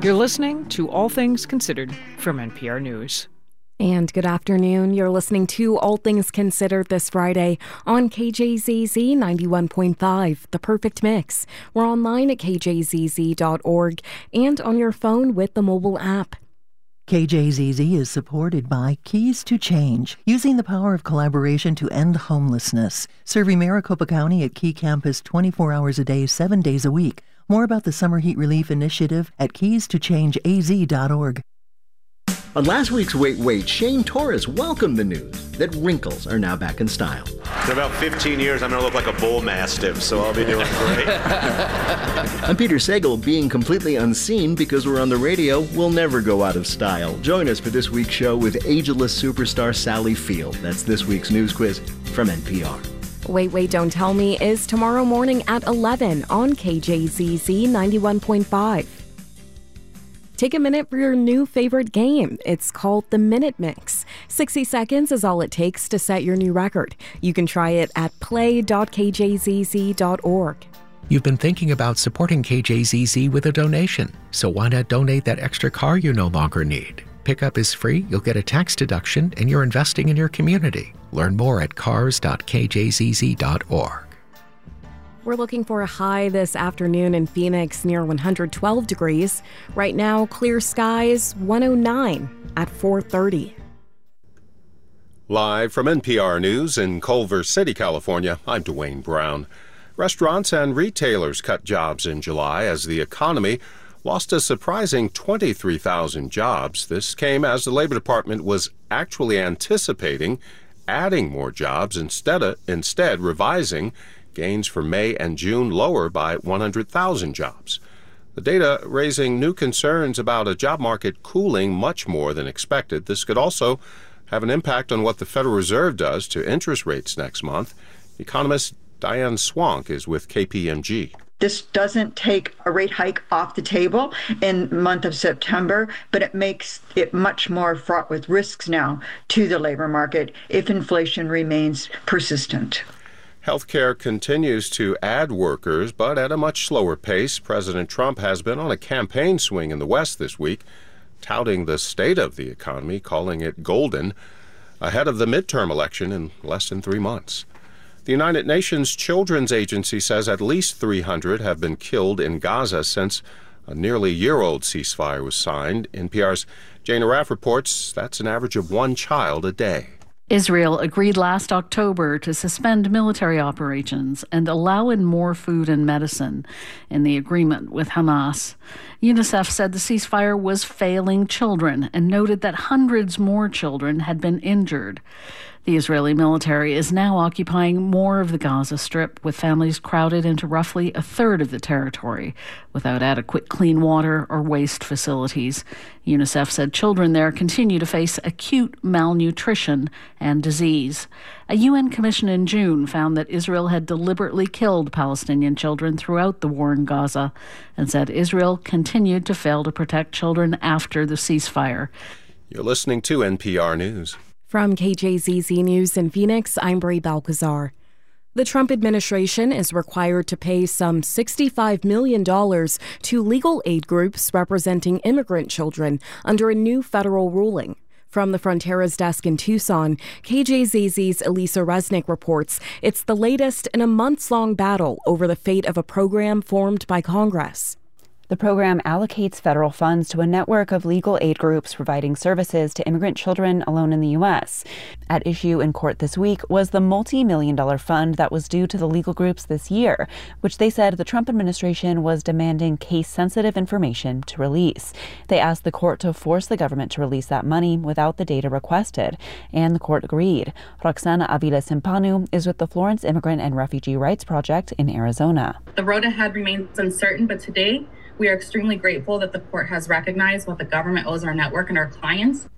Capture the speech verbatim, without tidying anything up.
You're listening to All Things Considered from N P R News. And good afternoon. You're listening to All Things Considered this Friday on K J Z Z ninety-one point five, The Perfect Mix. We're online at k j z z dot org and on your phone with the mobile app. K J Z Z is supported by Keys to Change, using the power of collaboration to end homelessness. Serving Maricopa County at Key Campus twenty-four hours a day, seven days a week. More about the Summer Heat Relief Initiative at keys to change a z dot org. On last week's Wait Wait, Shane Torres welcomed the news that wrinkles are now back in style. In about fifteen years, I'm going to look like a bull mastiff, so I'll be doing great. I'm Peter Sagal. Being completely unseen because we're on the radio will never go out of style. Join us for this week's show with ageless superstar Sally Field. That's this week's news quiz from N P R. Wait, Wait, Don't Tell Me is tomorrow morning at eleven on K J Z Z ninety-one point five. Take a minute for your new favorite game. It's called the Minute Mix. sixty seconds is all it takes to set your new record. You can try it at play dot k j z z dot org. You've been thinking about supporting K J Z Z with a donation, so why not donate that extra car you no longer need? Pickup is free, you'll get a tax deduction, and you're investing in your community. Learn more at cars dot k j z z dot org. We're looking for a high this afternoon in Phoenix near one hundred twelve degrees. Right now, clear skies, one oh nine at four thirty. Live from N P R News in Culver City, California, I'm Dwayne Brown. Restaurants and retailers cut jobs in July as the economy lost a surprising twenty-three thousand jobs. This came as the Labor Department was actually anticipating adding more jobs instead of, instead revising gains for May and June lower by one hundred thousand jobs. The data raising new concerns about a job market cooling much more than expected. This could also have an impact on what the Federal Reserve does to interest rates next month. Economist Diane Swank is with K P M G. This doesn't take a rate hike off the table in the month of September, but it makes it much more fraught with risks now to the labor market if inflation remains persistent. Healthcare continues to add workers, but at a much slower pace. President Trump has been on a campaign swing in the West this week, touting the state of the economy, calling it golden, ahead of the midterm election in less than three months. The United Nations Children's Agency says at least three hundred have been killed in Gaza since a nearly year-old ceasefire was signed. N P R's Jane Arraf reports that's an average of one child a day. Israel agreed last October to suspend military operations and allow in more food and medicine in the agreement with Hamas. UNICEF said the ceasefire was failing children and noted that hundreds more children had been injured. The Israeli military is now occupying more of the Gaza Strip, with families crowded into roughly a third of the territory without adequate clean water or waste facilities. UNICEF said children there continue to face acute malnutrition and disease. A U N commission in June found that Israel had deliberately killed Palestinian children throughout the war in Gaza and said Israel continued to fail to protect children after the ceasefire. You're listening to N P R News. From K J Z Z News in Phoenix, I'm Bri Balcazar. The Trump administration is required to pay some sixty-five million dollars to legal aid groups representing immigrant children under a new federal ruling. From the Fronteras desk in Tucson, K J Z Z's Elisa Resnick reports it's the latest in a months-long battle over the fate of a program formed by Congress. The program allocates federal funds to a network of legal aid groups providing services to immigrant children alone in the U S. At issue in court this week was the multi-million dollar fund that was due to the legal groups this year, which they said the Trump administration was demanding case-sensitive information to release. They asked the court to force the government to release that money without the data requested, and the court agreed. Roxana Avila Simpanu is with the Florence Immigrant and Refugee Rights Project in Arizona. The road ahead remains uncertain, but today we are extremely grateful that the court has recognized what the government owes our network and our clients.